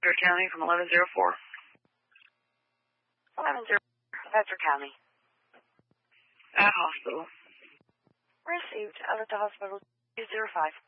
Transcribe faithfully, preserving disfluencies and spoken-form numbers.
Bedford County from eleven oh four. eleven oh four, Bedford County. At hospital. Received. Out at the hospital two oh five.